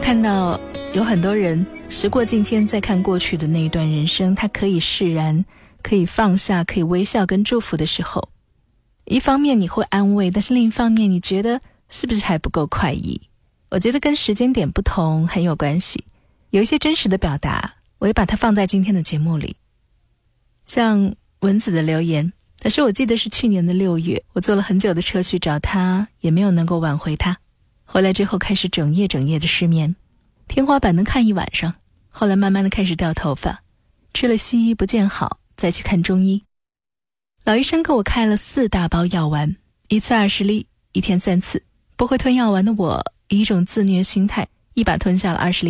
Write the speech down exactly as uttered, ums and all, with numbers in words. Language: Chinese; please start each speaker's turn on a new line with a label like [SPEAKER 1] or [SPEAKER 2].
[SPEAKER 1] 看到有很多人时过境迁，再看过去的那一段人生，他可以释然，可以放下，可以微笑跟祝福的时候，一方面你会安慰，但是另一方面你觉得是不是还不够快意？我觉得跟时间点不同很有关系。有一些真实的表达，我也把它放在今天的节目里。像文子的留言，他说我记得是去年的六月，我坐了很久的车去找他，也没有能够挽回他。回来之后开始整夜整夜的失眠，天花板能看一晚上，后来慢慢的开始掉头发，吃了西医不见好，再去看中医。老医生给我开了四大包药丸，一次二十粒，一天三次。不会吞药丸的我，以一种自虐心态，一把吞下了二十粒